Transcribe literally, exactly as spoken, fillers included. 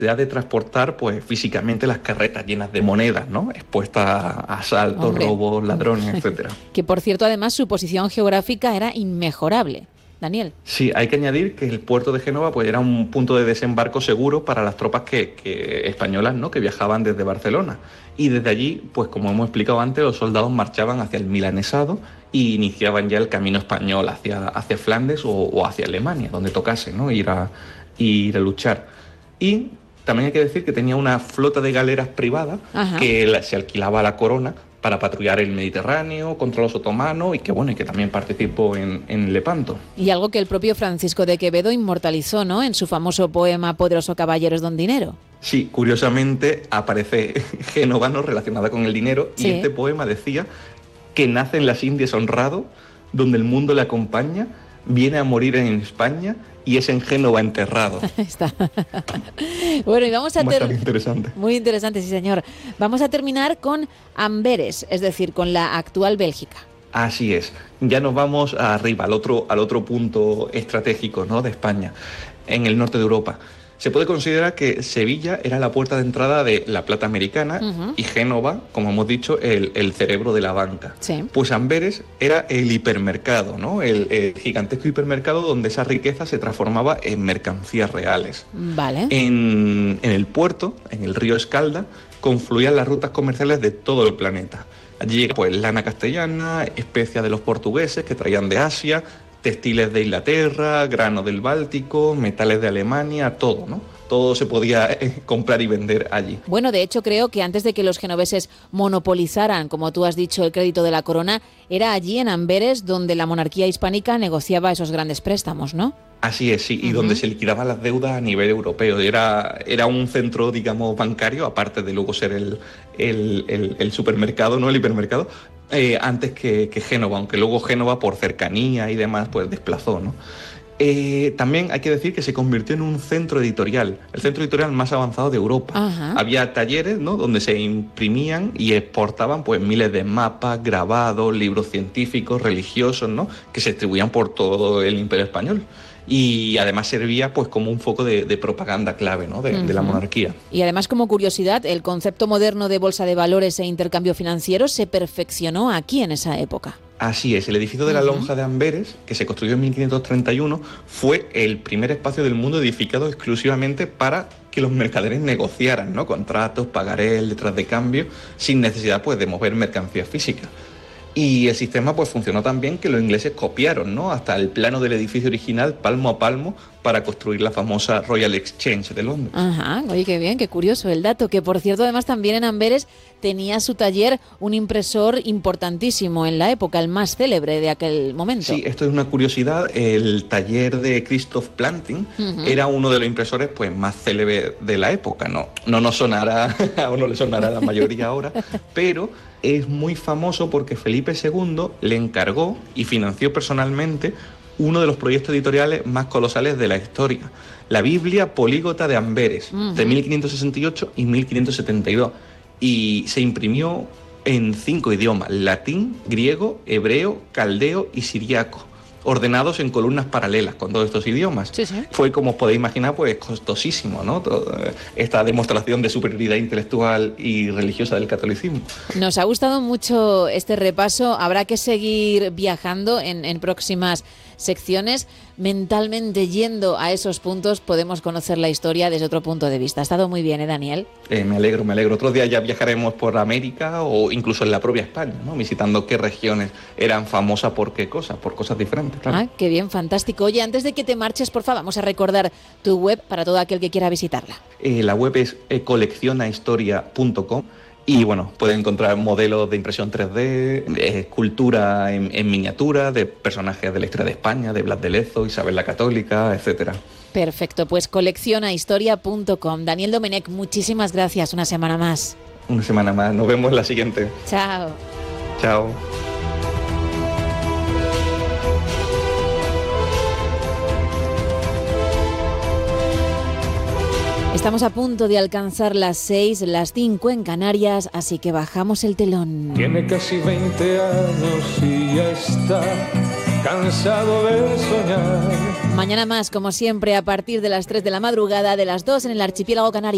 de transportar pues físicamente las carretas llenas de monedas, ¿no? Expuestas a asaltos, Hombre. robos, ladrones, etcétera. Que por cierto, además, su posición geográfica era inmejorable. Daniel. Sí, hay que añadir que el puerto de Génova pues era un punto de desembarco seguro para las tropas que, que españolas, ¿no? Que viajaban desde Barcelona. Y desde allí, pues como hemos explicado antes, los soldados marchaban hacia el milanesado y iniciaban ya el camino español hacia, hacia Flandes o, o hacia Alemania, donde tocase, ¿no? Ir a, ir a luchar. Y también hay que decir que tenía una flota de galeras privadas Ajá. que la, se alquilaba a la corona para patrullar el Mediterráneo contra los otomanos y que bueno y que también participó en, en Lepanto. Y algo que el propio Francisco de Quevedo inmortalizó, ¿no?, en su famoso poema Poderoso caballero es don dinero. Sí, curiosamente aparece Génova, ¿no?, relacionada con el dinero, Sí. y este poema decía que nace en las Indias honrado, donde el mundo le acompaña, viene a morir en España y es en Génova enterrado. Está. Bueno, y vamos a Bastante ter... interesante. Muy interesante, sí señor. Vamos a terminar con Amberes, es decir, con la actual Bélgica. Así es. Ya nos vamos arriba, al otro, al otro punto estratégico, ¿no?, de España, en el norte de Europa. Se puede considerar que Sevilla era la puerta de entrada de la plata americana Uh-huh. y Génova, como hemos dicho, el, el cerebro de la banca. Sí. Pues Amberes era el hipermercado, ¿no?, el, el gigantesco hipermercado donde esa riqueza se transformaba en mercancías reales. Vale. En, en el puerto, en el río Escalda, confluían las rutas comerciales de todo el planeta. Allí llega pues lana castellana, especias de los portugueses que traían de Asia, textiles de Inglaterra, grano del Báltico, metales de Alemania, todo, ¿no? Todo se podía eh, comprar y vender allí. Bueno, de hecho creo que antes de que los genoveses monopolizaran, como tú has dicho, el crédito de la corona, era allí en Amberes donde la monarquía hispánica negociaba esos grandes préstamos, ¿no? Así es, sí, y Uh-huh. donde se liquidaban las deudas a nivel europeo. Era, era un centro, digamos, bancario, aparte de luego ser el, el, el, el supermercado, no el hipermercado, eh, antes que, que Génova, aunque luego Génova, por cercanía y demás, pues desplazó, ¿no? Eh, también hay que decir que se convirtió en un centro editorial, el centro editorial más avanzado de Europa. Ajá. Había talleres, ¿no?, donde se imprimían y exportaban pues miles de mapas, grabados, libros científicos, religiosos, ¿no?, que se distribuían por todo el Imperio Español. Y además servía pues como un foco de, de propaganda clave, ¿no?, de, uh-huh. de la monarquía. Y además, como curiosidad, el concepto moderno de bolsa de valores e intercambio financiero se perfeccionó aquí en esa época. Así es, el edificio de la Uh-huh. Lonja de Amberes, que se construyó en mil quinientos treinta y uno, fue el primer espacio del mundo edificado exclusivamente para que los mercaderes negociaran, ¿no?, contratos, pagarés, letras de cambio, sin necesidad pues de mover mercancías físicas. Y el sistema pues funcionó tan bien que los ingleses copiaron, ¿no?, hasta el plano del edificio original palmo a palmo para construir la famosa Royal Exchange de Londres. Ajá, oye, qué bien, qué curioso el dato, que por cierto además también en Amberes tenía su taller un impresor importantísimo en la época, el más célebre de aquel momento. Sí, esto es una curiosidad, el taller de Christoph Plantin uh-huh. era uno de los impresores pues más célebres de la época, no, no nos sonará, o no le sonará a la mayoría ahora, pero es muy famoso porque Felipe segundo le encargó y financió personalmente uno de los proyectos editoriales más colosales de la historia, la Biblia Políglota de Amberes, uh-huh. de mil quinientos sesenta y ocho y mil quinientos setenta y dos, y se imprimió en cinco idiomas: latín, griego, hebreo, caldeo y siriaco, ordenados en columnas paralelas con todos estos idiomas. Sí, sí. Fue, como os podéis imaginar, pues costosísimo, ¿no?, Todo, esta demostración de superioridad intelectual y religiosa del catolicismo. Nos ha gustado mucho este repaso. Habrá que seguir viajando en, en próximas secciones. Mentalmente yendo a esos puntos podemos conocer la historia desde otro punto de vista. Ha estado muy bien, ¿eh, Daniel? Eh, me alegro, me alegro. Otro día ya viajaremos por América o incluso en la propia España, ¿no?, visitando qué regiones eran famosas por qué cosas, por cosas diferentes, claro. Ah, qué bien, fantástico. Oye, antes de que te marches, por favor, vamos a recordar tu web para todo aquel que quiera visitarla. Eh, la web es eh, coleccionahistoria punto com. Y bueno, pueden encontrar modelos de impresión tres D, escultura en, en miniatura de personajes de la historia de España, de Blas de Lezo, Isabel la Católica, etcétera. Perfecto, pues coleccionahistoria punto com. Daniel Domenech, muchísimas gracias, una semana más. Una semana más, nos vemos en la siguiente. Chao. Chao. Estamos a punto de alcanzar las seis, las cinco en Canarias, así que bajamos el telón. Tiene casi veinte años y ya está cansado de soñar. Mañana más, como siempre, a partir de las tres de la madrugada, de las dos en el archipiélago canario.